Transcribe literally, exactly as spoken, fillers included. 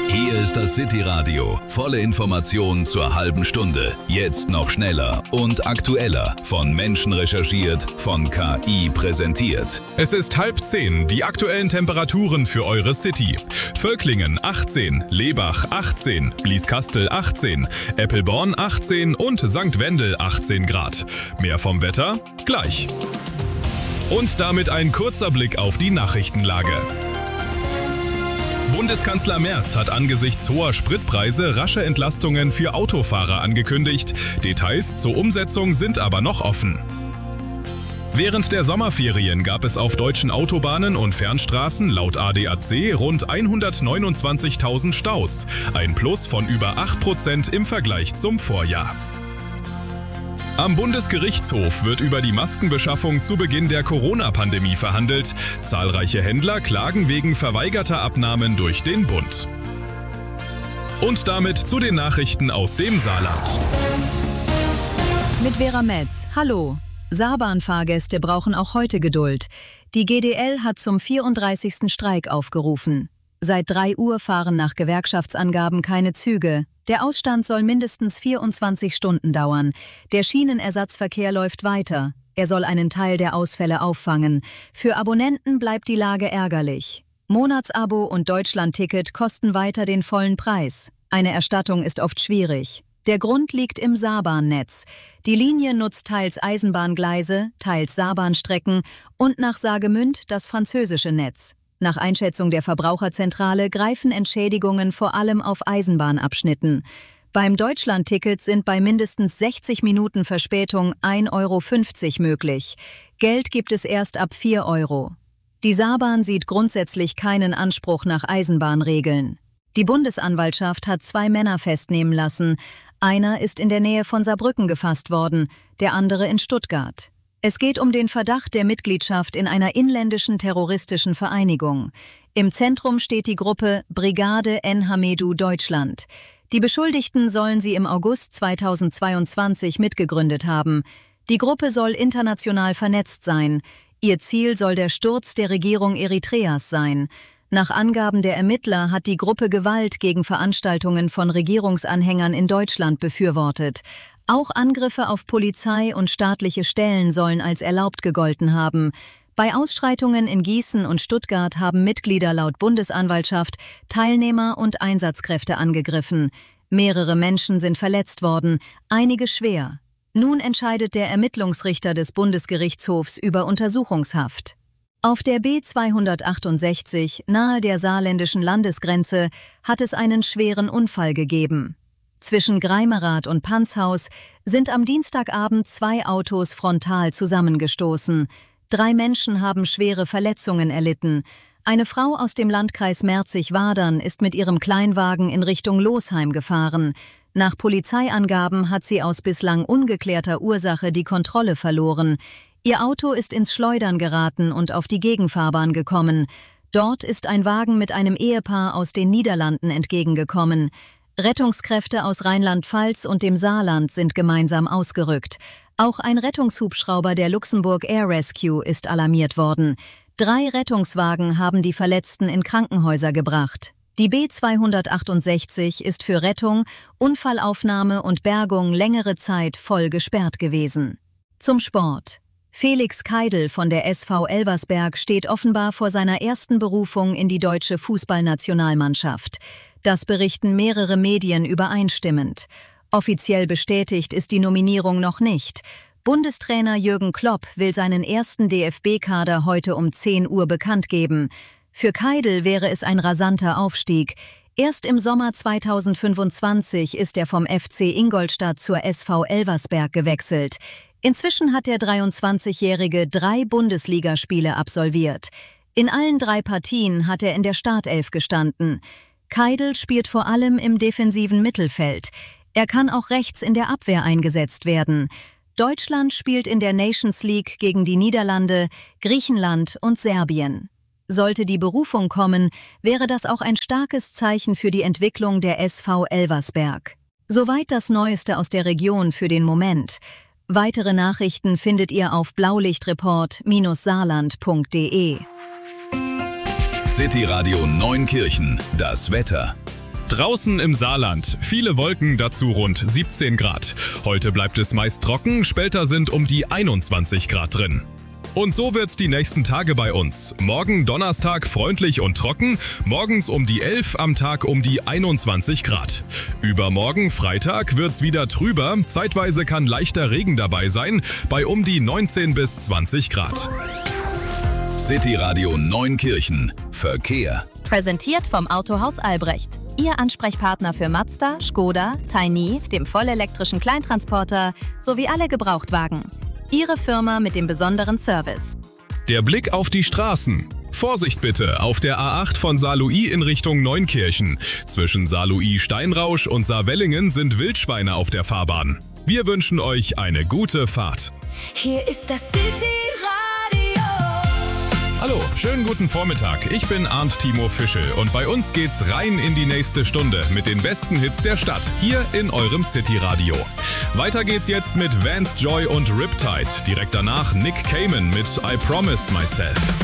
Hier ist das City Radio. Volle Informationen zur halben Stunde. Jetzt noch schneller und aktueller. Von Menschen recherchiert, von K I präsentiert. Es ist halb zehn. Die aktuellen Temperaturen für eure City. Völklingen achtzehn, Lebach achtzehn, Blieskastel achtzehn, Eppelborn achtzehn und Sankt Wendel achtzehn Grad. Mehr vom Wetter gleich. Und damit ein kurzer Blick auf die Nachrichtenlage. Bundeskanzler Merz hat angesichts hoher Spritpreise rasche Entlastungen für Autofahrer angekündigt. Details zur Umsetzung sind aber noch offen. Während der Sommerferien gab es auf deutschen Autobahnen und Fernstraßen laut A D A C rund hundertneunundzwanzigtausend Staus, ein Plus von über acht Prozent im Vergleich zum Vorjahr. Am Bundesgerichtshof wird über die Maskenbeschaffung zu Beginn der Corona-Pandemie verhandelt. Zahlreiche Händler klagen wegen verweigerter Abnahmen durch den Bund. Und damit zu den Nachrichten aus dem Saarland. Mit Vera Metz. Hallo. Saarbahnfahrgäste brauchen auch heute Geduld. Die G D L hat zum vierunddreißigsten Streik aufgerufen. Seit drei Uhr fahren nach Gewerkschaftsangaben keine Züge. Der Ausstand soll mindestens vierundzwanzig Stunden dauern. Der Schienenersatzverkehr läuft weiter. Er soll einen Teil der Ausfälle auffangen. Für Abonnenten bleibt die Lage ärgerlich. Monatsabo und Deutschlandticket kosten weiter den vollen Preis. Eine Erstattung ist oft schwierig. Der Grund liegt im Saarbahnnetz. Die Linie nutzt teils Eisenbahngleise, teils Saarbahnstrecken und nach Saargemünd das französische Netz. Nach Einschätzung der Verbraucherzentrale greifen Entschädigungen vor allem auf Eisenbahnabschnitten. Beim Deutschlandticket sind bei mindestens sechzig Minuten Verspätung ein Euro fünfzig möglich. Geld gibt es erst ab vier Euro. Die Saarbahn sieht grundsätzlich keinen Anspruch nach Eisenbahnregeln. Die Bundesanwaltschaft hat zwei Männer festnehmen lassen. Einer ist in der Nähe von Saarbrücken gefasst worden, der andere in Stuttgart. Es geht um den Verdacht der Mitgliedschaft in einer inländischen terroristischen Vereinigung. Im Zentrum steht die Gruppe Brigade Enhamedu Deutschland. Die Beschuldigten sollen sie im August zweitausendzweiundzwanzig mitgegründet haben. Die Gruppe soll international vernetzt sein. Ihr Ziel soll der Sturz der Regierung Eritreas sein. Nach Angaben der Ermittler hat die Gruppe Gewalt gegen Veranstaltungen von Regierungsanhängern in Deutschland befürwortet. Auch Angriffe auf Polizei und staatliche Stellen sollen als erlaubt gegolten haben. Bei Ausschreitungen in Gießen und Stuttgart haben Mitglieder laut Bundesanwaltschaft Teilnehmer und Einsatzkräfte angegriffen. Mehrere Menschen sind verletzt worden, einige schwer. Nun entscheidet der Ermittlungsrichter des Bundesgerichtshofs über Untersuchungshaft. Auf der B zweihundertachtundsechzig nahe der saarländischen Landesgrenze hat es einen schweren Unfall gegeben. Zwischen Greimerath und Panzhaus sind am Dienstagabend zwei Autos frontal zusammengestoßen. Drei Menschen haben schwere Verletzungen erlitten. Eine Frau aus dem Landkreis Merzig-Wadern ist mit ihrem Kleinwagen in Richtung Losheim gefahren. Nach Polizeiangaben hat sie aus bislang ungeklärter Ursache die Kontrolle verloren. Ihr Auto ist ins Schleudern geraten und auf die Gegenfahrbahn gekommen. Dort ist ein Wagen mit einem Ehepaar aus den Niederlanden entgegengekommen. Rettungskräfte aus Rheinland-Pfalz und dem Saarland sind gemeinsam ausgerückt. Auch ein Rettungshubschrauber der Luxemburg Air Rescue ist alarmiert worden. Drei Rettungswagen haben die Verletzten in Krankenhäuser gebracht. Die B zweihundertachtundsechzig ist für Rettung, Unfallaufnahme und Bergung längere Zeit voll gesperrt gewesen. Zum Sport. Felix Keidl von der S V Elversberg steht offenbar vor seiner ersten Berufung in die deutsche Fußballnationalmannschaft. Das berichten mehrere Medien übereinstimmend. Offiziell bestätigt ist die Nominierung noch nicht. Bundestrainer Jürgen Klopp will seinen ersten D F B-Kader heute um zehn Uhr bekannt geben. Für Keidl wäre es ein rasanter Aufstieg. Erst im Sommer zweitausendfünfundzwanzig ist er vom F C Ingolstadt zur S V Elversberg gewechselt. Inzwischen hat der dreiundzwanzigjährige drei Bundesligaspiele absolviert. In allen drei Partien hat er in der Startelf gestanden. Keidl spielt vor allem im defensiven Mittelfeld. Er kann auch rechts in der Abwehr eingesetzt werden. Deutschland spielt in der Nations League gegen die Niederlande, Griechenland und Serbien. Sollte die Berufung kommen, wäre das auch ein starkes Zeichen für die Entwicklung der S V Elversberg. Soweit das Neueste aus der Region für den Moment. Weitere Nachrichten findet ihr auf blaulichtreport Bindestrich saarland Punkt de. City Radio Neunkirchen, das Wetter. Draußen im Saarland. Viele Wolken, dazu rund siebzehn Grad. Heute bleibt es meist trocken, später sind um die einundzwanzig Grad drin. Und so wird's die nächsten Tage bei uns. Morgen Donnerstag freundlich und trocken, morgens um die elf, am Tag um die einundzwanzig Grad. Übermorgen Freitag wird's wieder trüber, zeitweise kann leichter Regen dabei sein, bei um die neunzehn bis zwanzig Grad. City Radio Neunkirchen. Verkehr. Präsentiert vom Autohaus Albrecht. Ihr Ansprechpartner für Mazda, Skoda, Tiny, dem vollelektrischen Kleintransporter sowie alle Gebrauchtwagen. Ihre Firma mit dem besonderen Service. Der Blick auf die Straßen. Vorsicht bitte auf der A acht von Saarlouis in Richtung Neunkirchen. Zwischen Saarlouis-Steinrausch und Saarwellingen sind Wildschweine auf der Fahrbahn. Wir wünschen euch eine gute Fahrt. Hier ist das City Radio. Hallo, schönen guten Vormittag. Ich bin Arndt Timo Fischel und bei uns geht's rein in die nächste Stunde mit den besten Hits der Stadt, hier in eurem City Radio. Weiter geht's jetzt mit Vance Joy und Riptide. Direkt danach Nick Cayman mit I Promised Myself.